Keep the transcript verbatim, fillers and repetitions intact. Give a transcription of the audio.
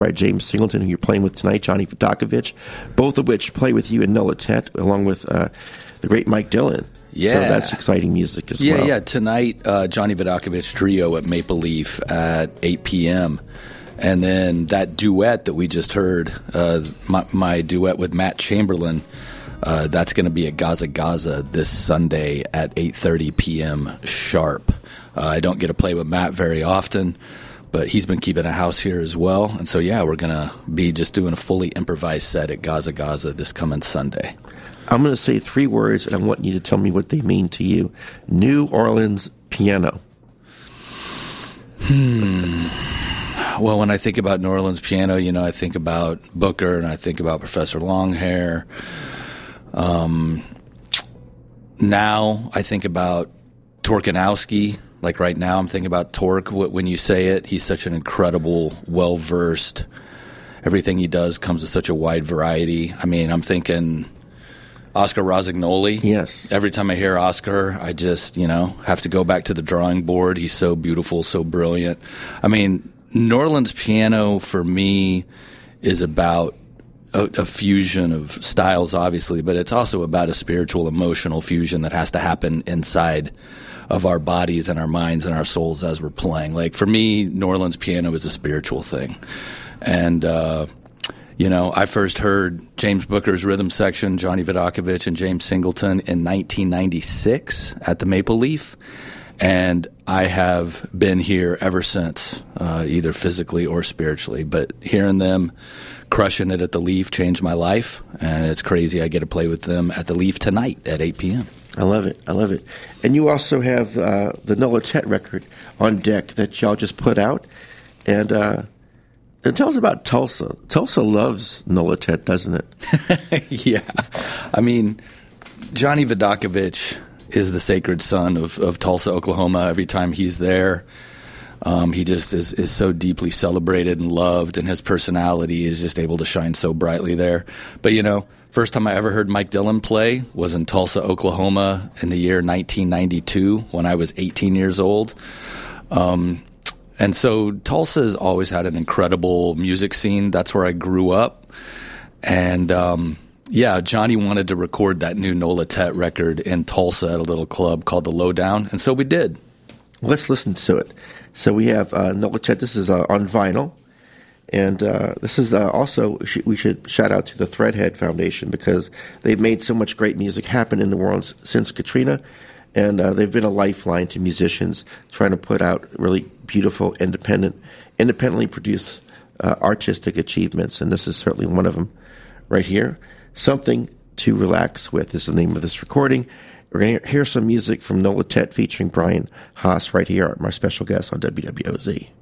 by James Singleton, who you're playing with tonight, Johnny Vodakovich, both of which play with you in Nola Tet, along with uh, the great Mike Dillon. Yeah. So that's exciting music as yeah, well. Yeah, yeah. Tonight, uh, Johnny Vodakovich Trio at Maple Leaf at eight p.m., and then that duet that we just heard, uh, my, my duet with Matt Chamberlain, uh, that's going to be at Gaza Gaza this Sunday at eight thirty p.m. sharp. Uh, I don't get to play with Matt very often, but he's been keeping a house here as well. And so, yeah, we're going to be just doing a fully improvised set at Gaza Gaza this coming Sunday. I'm going to say three words, and I want you to tell me what they mean to you. New Orleans piano. Hmm. Well, when I think about New Orleans piano, you know, I think about Booker and I think about Professor Longhair. Um, now I think about Torkanowski. Like right now I'm thinking about Tork when you say it. He's such an incredible, well-versed. Everything he does comes with such a wide variety. I mean, I'm thinking Oscar Rossignoli. Yes. Every time I hear Oscar, I just, you know, have to go back to the drawing board. He's so beautiful, so brilliant. I mean, New Orleans piano for me is about a, a fusion of styles, obviously, but it's also about a spiritual, emotional fusion that has to happen inside of our bodies and our minds and our souls as we're playing. Like for me, New Orleans piano is a spiritual thing. And, uh, you know, I first heard James Booker's rhythm section, Johnny Vodakovich and James Singleton in nineteen ninety-six at the Maple Leaf. And I have been here ever since, uh, either physically or spiritually. But hearing them crushing it at the Leaf changed my life, and it's crazy I get to play with them at the Leaf tonight at eight p.m. I love it. I love it. And you also have uh, the Nola Tet record on deck that y'all just put out. And, uh, and tell us about Tulsa. Tulsa loves Nola Tet, doesn't it? Yeah. I mean, Johnny Vodakovich is the sacred son of, of Tulsa, Oklahoma. Every time he's there, um, he just is, is so deeply celebrated and loved, and his personality is just able to shine so brightly there. But, you know, first time I ever heard Mike Dillon play was in Tulsa, Oklahoma in the year nineteen ninety-two when I was eighteen years old. Um, and so Tulsa has always had an incredible music scene. That's where I grew up. And, um, yeah, Johnny wanted to record that new Nola Tet record in Tulsa at a little club called The Lowdown, and so we did. Let's listen to it. So we have uh, Nola Tet. This is uh, on vinyl, and uh, this is uh, also, we should shout out to the Threadhead Foundation because they've made so much great music happen in New Orleans since Katrina, and uh, they've been a lifeline to musicians trying to put out really beautiful, independent, independently produced uh, artistic achievements, and this is certainly one of them right here. Something to Relax With is the name of this recording. We're going to hear some music from Nola Tet featuring Brian Haas right here, my special guest on W W O Z.